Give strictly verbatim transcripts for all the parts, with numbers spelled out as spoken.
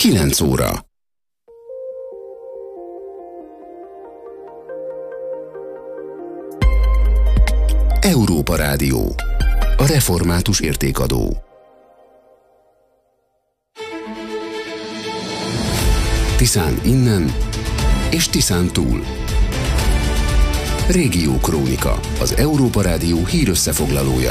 kilenc óra. Európa Rádió. A református értékadó. Tiszán innen és Tiszán túl. Régió Krónika, az Európa Rádió hírösszefoglalója.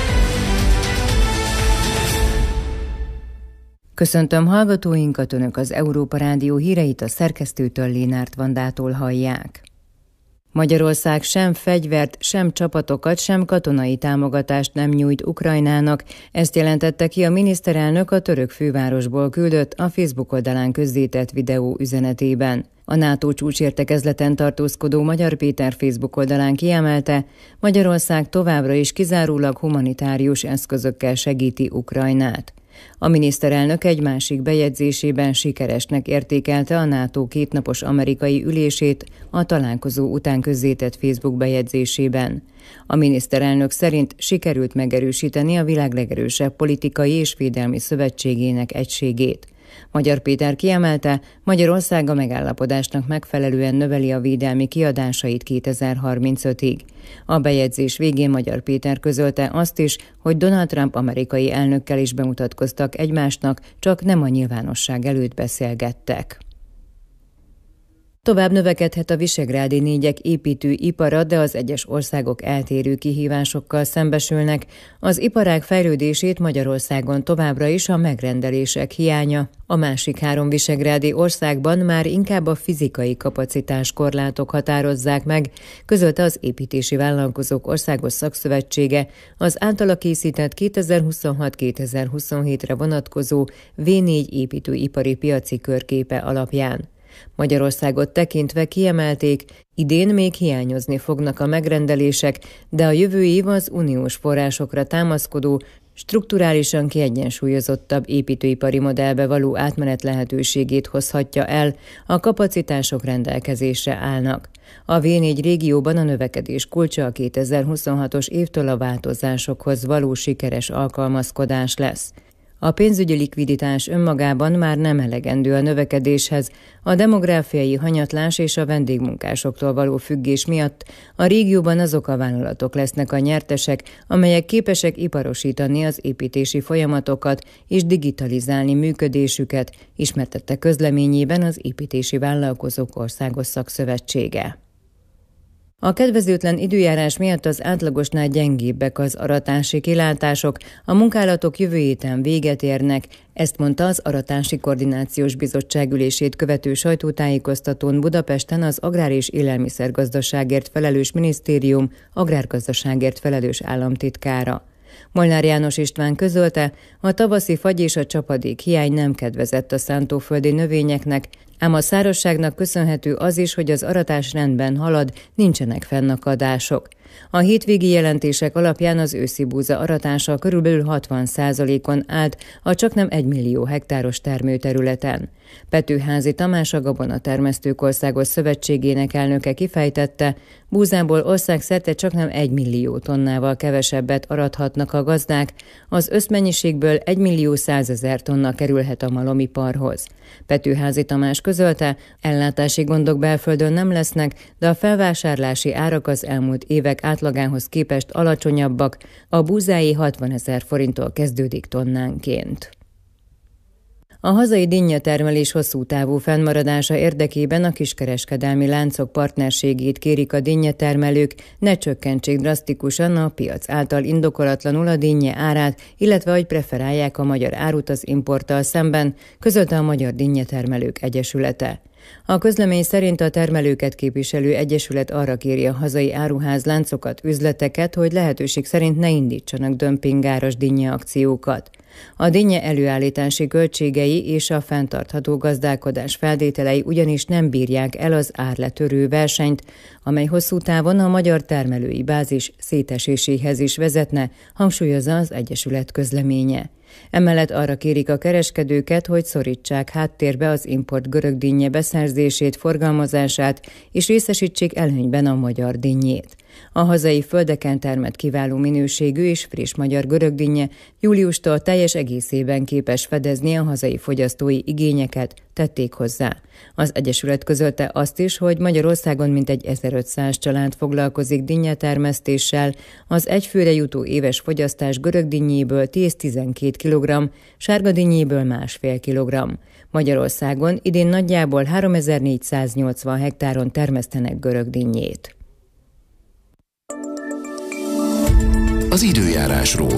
Köszöntöm hallgatóinkat, Önök az Európa Rádió híreit a szerkesztőtől, Lénárt Vandától hallják. Magyarország sem fegyvert, sem csapatokat, sem katonai támogatást nem nyújt Ukrajnának, ezt jelentette ki a miniszterelnök a török fővárosból küldött, a Facebook oldalán közzétett videó üzenetében. A NATO csúcsértekezleten tartózkodó Magyar Péter Facebook oldalán kiemelte, Magyarország továbbra is kizárólag humanitárius eszközökkel segíti Ukrajnát. A miniszterelnök egy másik bejegyzésében sikeresnek értékelte a NATO kétnapos amerikai ülését a találkozó után közzétett Facebook bejegyzésében. A miniszterelnök szerint sikerült megerősíteni a világ legerősebb politikai és védelmi szövetségének egységét. Magyar Péter kiemelte, Magyarország a megállapodásnak megfelelően növeli a védelmi kiadásait kétezer-harmincötig. A bejegyzés végén Magyar Péter közölte azt is, hogy Donald Trump amerikai elnökkel is bemutatkoztak egymásnak, csak nem a nyilvánosság előtt beszélgettek. Tovább növekedhet a visegrádi négyek építőipara, de az egyes országok eltérő kihívásokkal szembesülnek. Az iparág fejlődését Magyarországon továbbra is a megrendelések hiánya. A másik három visegrádi országban már inkább a fizikai kapacitás korlátok határozzák meg, közölte az Építési Vállalkozók Országos Szakszövetsége az általa készített kétezer-huszonhat kétezer-huszonhétre vonatkozó vé négy építőipari piaci körképe alapján. Magyarországot tekintve kiemelték, idén még hiányozni fognak a megrendelések, de a jövő év az uniós forrásokra támaszkodó, strukturálisan kiegyensúlyozottabb építőipari modellbe való átmenet lehetőségét hozhatja el, a kapacitások rendelkezésre állnak. A vé négy régióban a növekedés kulcsa a kétezer-huszonhatos évtől a változásokhoz való sikeres alkalmazkodás lesz. A pénzügyi likviditás önmagában már nem elegendő a növekedéshez, a demográfiai hanyatlás és a vendégmunkásoktól való függés miatt a régióban azok a vállalatok lesznek a nyertesek, amelyek képesek iparosítani az építési folyamatokat és digitalizálni működésüket, ismertette közleményében az Építési Vállalkozók Országos Szakszövetsége. A kedvezőtlen időjárás miatt az átlagosnál gyengébbek az aratási kilátások, a munkálatok jövő héten véget érnek, ezt mondta az Aratási Koordinációs Bizottság ülését követő sajtótájékoztatón Budapesten az Agrár- és Élelmiszergazdaságért felelős minisztérium agrárgazdaságért felelős államtitkára. Molnár János István közölte, a tavaszi fagy és a csapadék hiány nem kedvezett a szántóföldi növényeknek, ám a szárazságnak köszönhető az is, hogy az aratás rendben halad, nincsenek fennakadások. A hétvégi jelentések alapján az őszi búza aratása körülbelül hatvan százalékon állt a csaknem egymillió hektáros termőterületen. Petőházi Tamás, a Gabonatermesztők Országos Szövetségének elnöke kifejtette, búzából országszerte csaknem egymillió tonnával kevesebbet arathatnak a gazdák, az összmennyiségből egymillió százezer tonna kerülhet a malomiparhoz. Petőházi Tamás közölte, ellátási gondok belföldön nem lesznek, de a felvásárlási árak az elmúlt évek átlagához képest alacsonyabbak, a búzái hatvanezer forinttól kezdődik tonnánként. A hazai dinnyetermelés hosszú távú fennmaradása érdekében a kiskereskedelmi láncok partnerségét kérik a dinnyetermelők, ne csökkentsék drasztikusan a piac által indokolatlanul a dinnye árát, illetve hogy preferálják a magyar árut az importtal szemben, közölte a Magyar Dinnyetermelők Egyesülete. A közlemény szerint a termelőket képviselő egyesület arra kéri a hazai áruházláncokat, üzleteket, hogy lehetőség szerint ne indítsanak dömpingáras dinnye akciókat. A dinnye előállítási költségei és a fenntartható gazdálkodás feltételei ugyanis nem bírják el az árletörő versenyt, amely hosszú távon a magyar termelői bázis széteséséhez is vezetne, hangsúlyozza az egyesület közleménye. Emellett arra kérik a kereskedőket, hogy szorítsák háttérbe az import görög dinnye beszerzését, forgalmazását, és részesítsék előnyben a magyar dinnyét. A hazai földeken termett kiváló minőségű és friss magyar görögdinnye júliustól teljes egészében képes fedezni a hazai fogyasztói igényeket, tették hozzá. Az egyesület közölte azt is, hogy Magyarországon mintegy ezerötszáz család foglalkozik dinnyetermesztéssel, az egyfőre jutó éves fogyasztás görögdinnyéből tíz-tizenkét kilogramm, sárgadinnyéből másfél kilogramm. Magyarországon idén nagyjából háromezer-négyszáznyolcvan hektáron termesztenek görögdinnyét. Az időjárásról.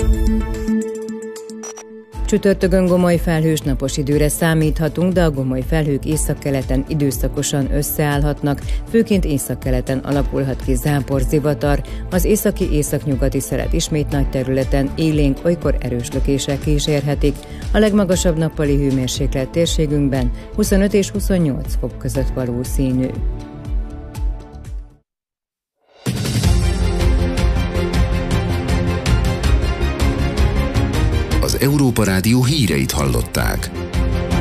Csütörtökön gomoly felhős napos időre számíthatunk, de a gomoly felhők északkeleten időszakosan összeállhatnak, főként északkeleten alakulhat ki zápor, zivatar, az északi északnyugati szelet ismét nagy területen élénk, olykor erős lökések kísérhetik. A legmagasabb nappali hőmérséklet térségünkben huszonöt és huszonnyolc fok között valószínű. Az Európa Rádió híreit hallották.